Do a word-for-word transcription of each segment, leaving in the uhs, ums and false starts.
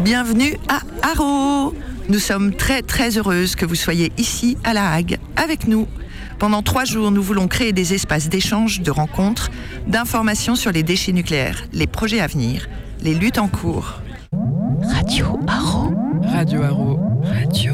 Bienvenue à Haro. Nous sommes très très heureuses que vous soyez ici à La Hague avec nous. Pendant trois jours, nous voulons créer des espaces d'échange, de rencontres, d'informations sur les déchets nucléaires, les projets à venir, les luttes en cours. Radio Haro. Radio Haro. Radio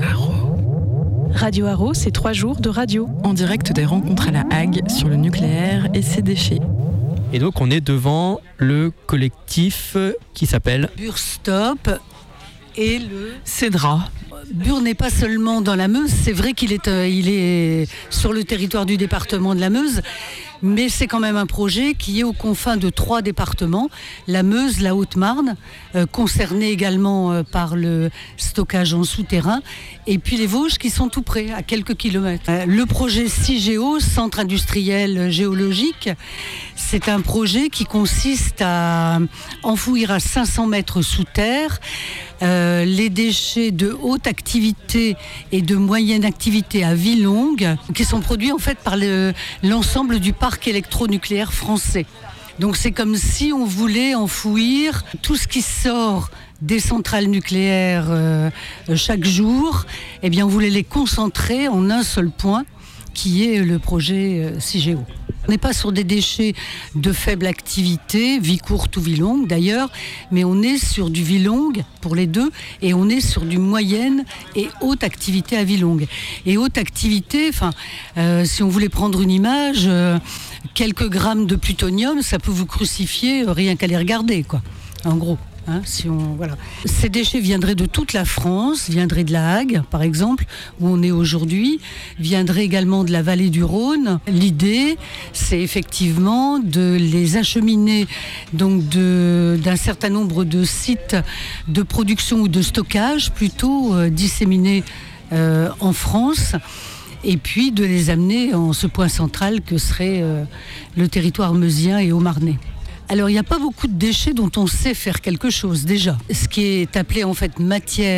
Haro. Radio Haro, c'est trois jours de radio. En direct des rencontres à La Hague sur le nucléaire et ses déchets. Et donc on est devant le collectif qui s'appelle Burstop et le Cédra. Bure n'est pas seulement dans la Meuse, c'est vrai qu'il est, euh, il est sur le territoire du département de la Meuse, mais c'est quand même un projet qui est aux confins de trois départements, la Meuse, la Haute-Marne, euh, concernés également euh, par le stockage en souterrain, et puis les Vosges qui sont tout près, à quelques kilomètres. Euh, le projet CIGEO, Centre industriel géologique, c'est un projet qui consiste à enfouir à cinq cents mètres sous terre euh, les déchets de haute activité et de moyenne activité à vie longue, qui sont produits en fait par le, l'ensemble du parc électronucléaire français. Donc c'est comme si on voulait enfouir tout ce qui sort des centrales nucléaires euh, chaque jour, eh bien on voulait les concentrer en un seul point, qui est le projet euh, CIGEO. On n'est pas sur des déchets de faible activité, vie courte ou vie longue d'ailleurs, mais on est sur du vie longue pour les deux, et on est sur du moyenne et haute activité à vie longue. Et haute activité, enfin, euh, si on voulait prendre une image, euh, quelques grammes de plutonium, ça peut vous crucifier euh, rien qu'à les regarder, quoi, en gros. Hein, si on, voilà. Ces déchets viendraient de toute la France, viendraient de La Hague, par exemple, où on est aujourd'hui, viendraient également de la vallée du Rhône. L'idée, c'est effectivement de les acheminer donc de, d'un certain nombre de sites de production ou de stockage, plutôt euh, disséminés euh, en France, et puis de les amener en ce point central que serait euh, le territoire meusien et haut-marnais. Alors, il n'y a pas beaucoup de déchets dont on sait faire quelque chose, déjà. Ce qui est appelé en fait matière